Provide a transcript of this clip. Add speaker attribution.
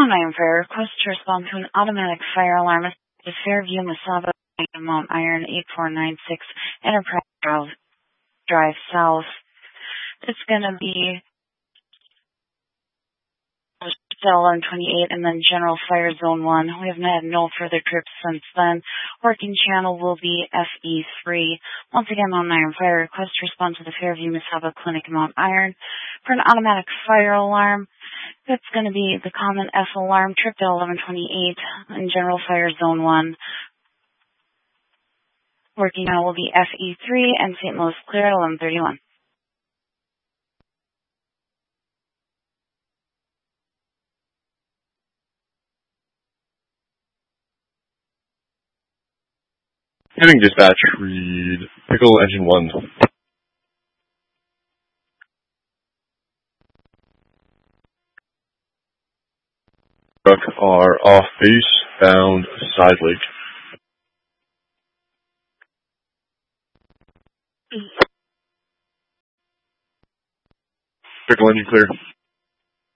Speaker 1: on I am fire request to respond to an automatic fire alarm at Fairview, Mesaba, Mount Iron, 8496 Enterprise Drive South. It's going to be Cell 28 and then General Fire Zone 1. We have had no further trips since then. Working channel will be FE3. Once again, Mount Iron Fire request to respond to the Fairview Mesaba Clinic in Mount Iron for an automatic fire alarm. It's going to be the common F alarm, trip to 1128 in General Fire Zone 1. Working channel will be FE3 and St. Louis clear at 1131.
Speaker 2: Heading dispatch, read Pickle Engine 1. Truck are off base, bound Side Lake. Pickle Engine clear.